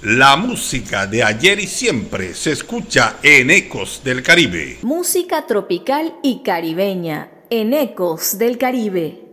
La música de ayer y siempre se escucha en Ecos del Caribe. Música tropical y caribeña en Ecos del Caribe.